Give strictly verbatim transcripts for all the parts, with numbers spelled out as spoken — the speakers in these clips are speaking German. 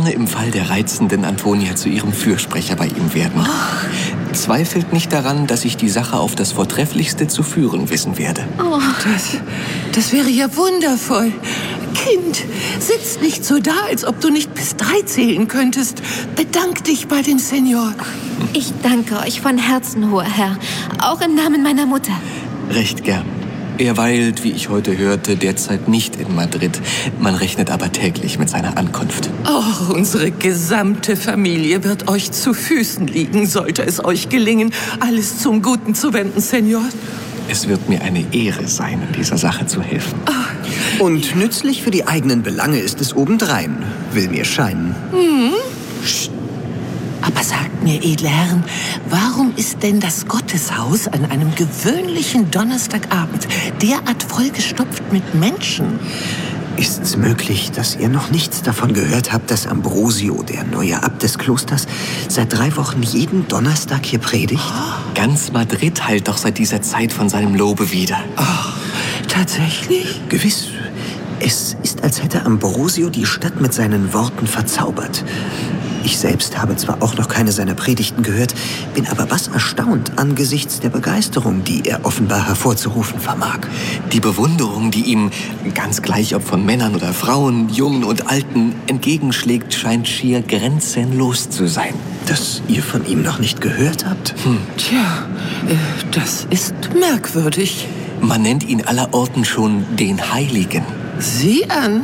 gerne im Fall der reizenden Antonia zu ihrem Fürsprecher bei ihm werden. Oh. Zweifelt nicht daran, dass ich die Sache auf das Vortrefflichste zu führen wissen werde. Oh. Das, das wäre ja wundervoll. Kind, sitz nicht so da, als ob du nicht bis drei zählen könntest. Bedank dich bei dem Senior. Ich danke euch von Herzen, hoher Herr, auch im Namen meiner Mutter. Recht gern. Er weilt, wie ich heute hörte, derzeit nicht in Madrid. Man rechnet aber täglich mit seiner Ankunft. Oh, unsere gesamte Familie wird euch zu Füßen liegen, sollte es euch gelingen, alles zum Guten zu wenden, Senor. Es wird mir eine Ehre sein, in dieser Sache zu helfen. Oh. Und nützlich für die eigenen Belange ist es obendrein, will mir scheinen. Hm? Psst. Aber sagt mir, edle Herren, warum ist denn das Gotteshaus an einem gewöhnlichen Donnerstagabend derart vollgestopft mit Menschen? Ist's möglich, dass ihr noch nichts davon gehört habt, dass Ambrosio, der neue Abt des Klosters, seit drei Wochen jeden Donnerstag hier predigt? Oh. Ganz Madrid heilt doch seit dieser Zeit von seinem Lobe wieder. Oh, tatsächlich? Gewiss. Es ist, als hätte Ambrosio die Stadt mit seinen Worten verzaubert. Ich selbst habe zwar auch noch keine seiner Predigten gehört, bin aber was erstaunt angesichts der Begeisterung, die er offenbar hervorzurufen vermag. Die Bewunderung, die ihm, ganz gleich ob von Männern oder Frauen, Jungen und Alten, entgegenschlägt, scheint schier grenzenlos zu sein. Dass ihr von ihm noch nicht gehört habt? Hm. Tja, äh, das ist merkwürdig. Man nennt ihn allerorten schon den Heiligen. Sieh an.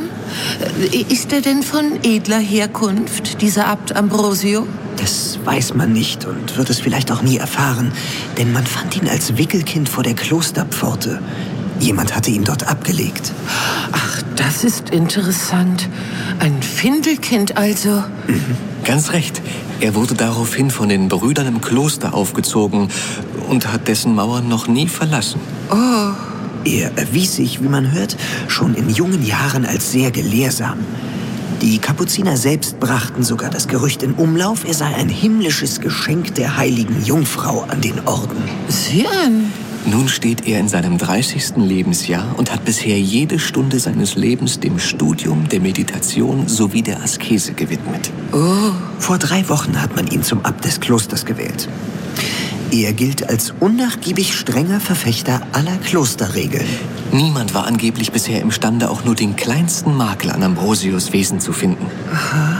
Ist er denn von edler Herkunft, dieser Abt Ambrosio? Das weiß man nicht und wird es vielleicht auch nie erfahren, denn man fand ihn als Wickelkind vor der Klosterpforte. Jemand hatte ihn dort abgelegt. Ach, das ist interessant. Ein Findelkind also. Mhm. Ganz recht. Er wurde daraufhin von den Brüdern im Kloster aufgezogen und hat dessen Mauern noch nie verlassen. Oh. Er erwies sich, wie man hört, schon in jungen Jahren als sehr gelehrsam. Die Kapuziner selbst brachten sogar das Gerücht in Umlauf, er sei ein himmlisches Geschenk der heiligen Jungfrau an den Orden. Sieh an. Nun steht er in seinem dreißigsten Lebensjahr und hat bisher jede Stunde seines Lebens dem Studium, der Meditation sowie der Askese gewidmet. Oh. Vor drei Wochen hat man ihn zum Abt des Klosters gewählt. Er gilt als unnachgiebig strenger Verfechter aller Klosterregeln. Niemand war angeblich bisher imstande, auch nur den kleinsten Makel an Ambrosius Wesen zu finden. Aha.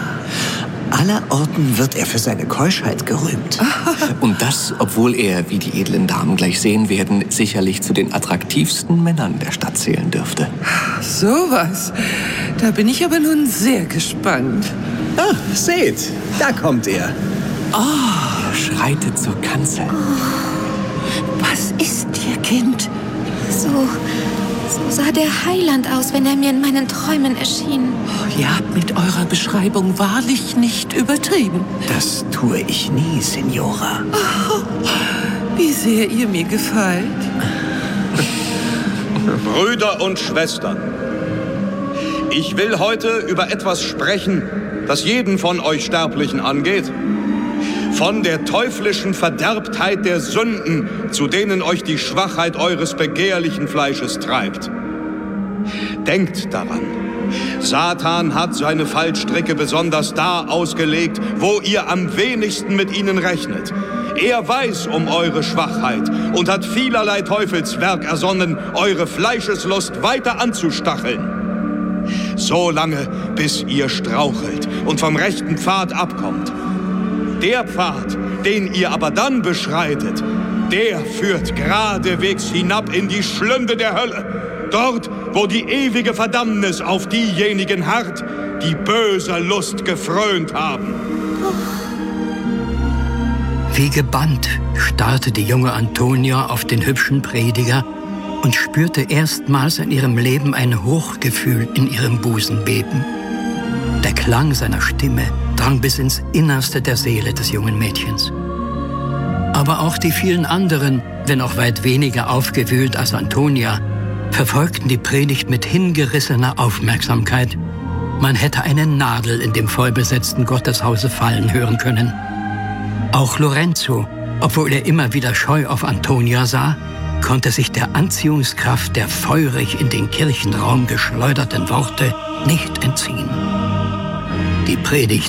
Allerorten wird er für seine Keuschheit gerühmt. Und das, obwohl er, wie die edlen Damen gleich sehen werden, sicherlich zu den attraktivsten Männern der Stadt zählen dürfte. Sowas. Da bin ich aber nun sehr gespannt. Ah, seht, da kommt er. Oh. Er schreitet zur Kanzel. Oh. Was ist dir, Kind? So, so sah der Heiland aus, wenn er mir in meinen Träumen erschien. Oh, ihr habt mit eurer Beschreibung wahrlich nicht übertrieben. Das tue ich nie, Signora. Oh, wie sehr ihr mir gefällt. Brüder und Schwestern, ich will heute über etwas sprechen, das jeden von euch Sterblichen angeht. Von der teuflischen Verderbtheit der Sünden, zu denen euch die Schwachheit eures begehrlichen Fleisches treibt. Denkt daran, Satan hat seine Fallstricke besonders da ausgelegt, wo ihr am wenigsten mit ihnen rechnet. Er weiß um eure Schwachheit und hat vielerlei Teufelswerk ersonnen, eure Fleischeslust weiter anzustacheln. So lange, bis ihr strauchelt und vom rechten Pfad abkommt. Der Pfad, den ihr aber dann beschreitet, der führt geradewegs hinab in die Schlünde der Hölle. Dort, wo die ewige Verdammnis auf diejenigen harrt, die böser Lust gefrönt haben. Wie gebannt starrte die junge Antonia auf den hübschen Prediger und spürte erstmals in ihrem Leben ein Hochgefühl in ihrem Busen beben. Der Klang seiner Stimme drang bis ins Innerste der Seele des jungen Mädchens. Aber auch die vielen anderen, wenn auch weit weniger aufgewühlt als Antonia, verfolgten die Predigt mit hingerissener Aufmerksamkeit. Man hätte eine Nadel in dem vollbesetzten Gotteshause fallen hören können. Auch Lorenzo, obwohl er immer wieder scheu auf Antonia sah, konnte sich der Anziehungskraft der feurig in den Kirchenraum geschleuderten Worte nicht entziehen. Die Predigt